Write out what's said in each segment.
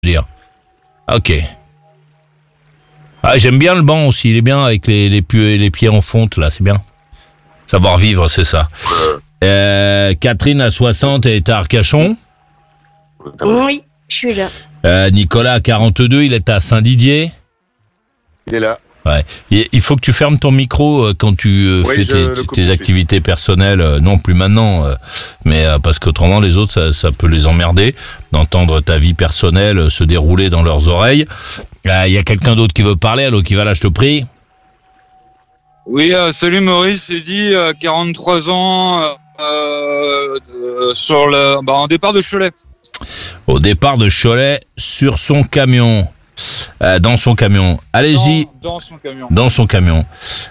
dire. Ok. Ah, j'aime bien le banc aussi, il est bien avec les pieds en fonte, là, c'est bien. Savoir vivre, c'est ça. Catherine, à 60, elle est à Arcachon. Oui, je suis là. Nicolas, à 42, il est à Saint-Didier. Il est là. Ouais. Il faut que tu fermes ton micro quand tu fais tes activités personnelles. Non, plus maintenant, mais parce qu'autrement les autres, ça peut les emmerder d'entendre ta vie personnelle se dérouler dans leurs oreilles. Il y a quelqu'un d'autre qui veut parler. Allô, qui va là, je te prie. Oui, salut Maurice, c'est dit 43 ans sur en départ de Cholet. Au départ de Cholet, sur son camion. Dans son camion. Allez-y. Dans son camion. Dans son camion.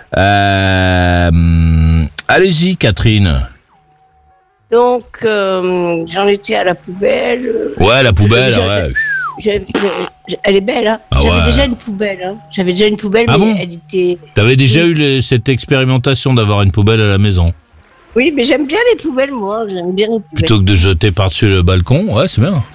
Allez-y, Catherine. Donc, j'en étais à la poubelle. Ouais, la poubelle, ouais. Elle est belle, hein. J'avais déjà une poubelle, hein. Ah mais bon elle était... T'avais déjà eu cette expérimentation d'avoir une poubelle à la maison. Oui, mais j'aime bien les poubelles, moi. J'aime bien les poubelles. Plutôt que de jeter par-dessus le balcon, ouais, c'est bien.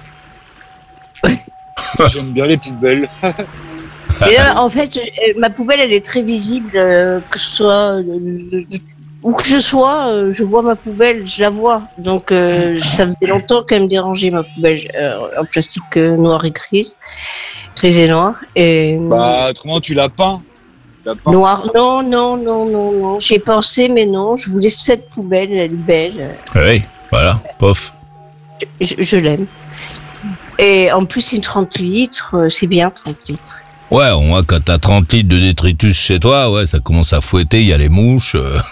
J'aime bien les poubelles. Et là, en fait, ma poubelle, elle est très visible, que ce soit où que je sois, je vois ma poubelle, je la vois. Donc, ça faisait longtemps qu'elle me dérangeait, ma poubelle en plastique noir et gris, et noir. Et autrement, tu l'as peint. Noir, non. J'ai pensé, mais non. Je voulais cette poubelle, elle est belle. Oui, voilà, pof. Je l'aime. Et en plus, une 30 litres, c'est bien 30 litres. Ouais, moi, quand t'as 30 litres de détritus chez toi, ouais, ça commence à fouetter, il y a les mouches.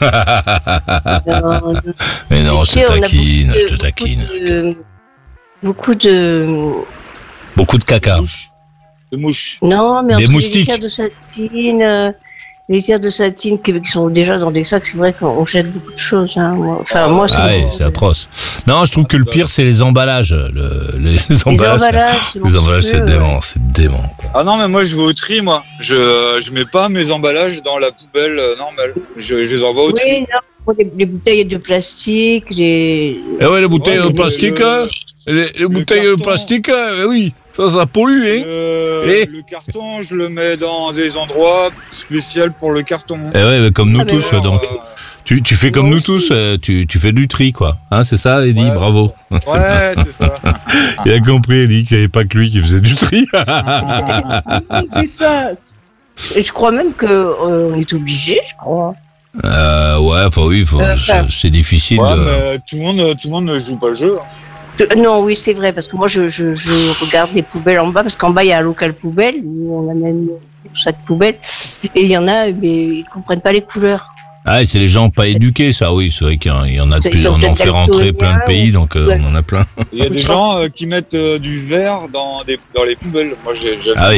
Non. Mais non, je te taquine. Beaucoup de caca. De mouches. Non, mais des entre moustiques. les litières de satine qui sont déjà dans des sacs, c'est vrai qu'on jette beaucoup de choses. Hein. Moi, c'est atroce. Non, je trouve que le pire, c'est les emballages. Les emballages, c'est dément, quoi. Ah non, mais moi, je vais au tri, moi. Je mets pas mes emballages dans la poubelle normale. Je les envoie au tri. Oui, non, les bouteilles de plastique, Eh ouais, les bouteilles de plastique, les bouteilles de plastique, oui, ça pollue, hein. Le carton, je le mets dans des endroits spéciaux pour le carton. Eh ouais, mais comme nous tous, alors, donc. Tu fais comme nous tous, tu fais du tri, quoi. Hein, c'est ça, Eddy, ouais. Bravo. Ouais, c'est ça. Il a compris, Eddy, qu'il n'y avait pas que lui qui faisait du tri. c'est ça. Et je crois même qu'on est obligé, je crois. Ouais, enfin oui, c'est difficile. Ouais, mais tout le monde ne joue pas le jeu. Non, oui, c'est vrai, parce que moi, je regarde les poubelles en bas, parce qu'en bas, il y a un local poubelle, où on a même chaque poubelle, et il y en a, mais ils comprennent pas les couleurs. Ah, c'est les gens pas éduqués, ça, oui, c'est vrai qu'il y en a de plus, on en fait rentrer plein de pays, donc on en a plein. Il y a des gens qui mettent du verre dans les poubelles. Moi, j'aime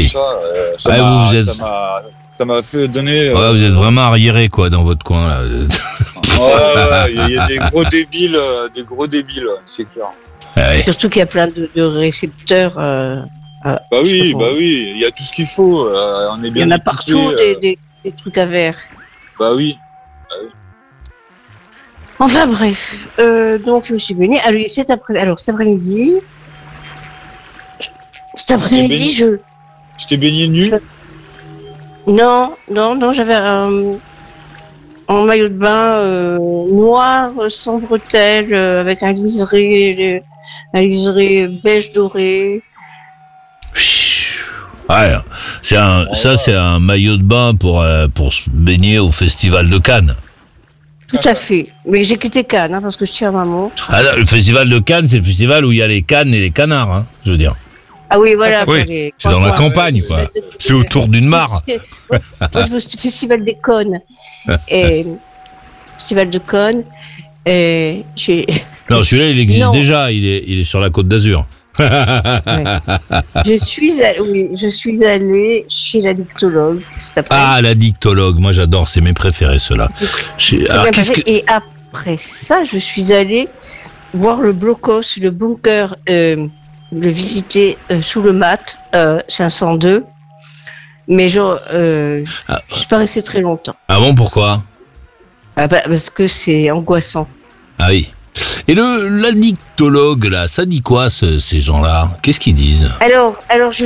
ça. Ça m'a fait donner... Ouais, vous êtes vraiment arriérés, quoi, dans votre coin, là. Ouais, il y a des gros débiles, c'est clair. Ouais. Surtout qu'il y a plein de récepteurs. Bah oui, il y a tout ce qu'il faut. On est bien. Il y en a partout des trucs à verre. Bah oui. Enfin bref, donc je me suis baignée. Cet après-midi, Tu t'es baigné nu? Non, j'avais un maillot de bain noir, sans bretelles, avec un liseré beige doré. Ouais, c'est un maillot de bain pour se baigner au Festival de Cannes. Tout à fait. Mais j'ai quitté Cannes, hein, parce que je tiens à ma montre. Ah, là, le Festival de Cannes, c'est le festival où il y a les cannes et les canards, hein, je veux dire. Ah oui, voilà. Oui, c'est dans la campagne, quoi. C'est autour d'une mare. Moi, je veux le Festival des Cônes. Festival de Cônes. Non, celui-là, il existe déjà. Il est sur la Côte d'Azur. Ouais. Je suis allée chez la dictologue cet après-midi. Ah, la dictologue, moi j'adore, c'est mes préférés ceux-là. Et après ça, je suis allée voir le blocos, le bunker, le visiter sous le mat 502. Mais je suis pas restée très longtemps. Ah bon, pourquoi? Parce que c'est angoissant. Ah oui. Et l'addictologue, là, ça dit quoi, ces gens-là? Qu'est-ce qu'ils disent? Alors, je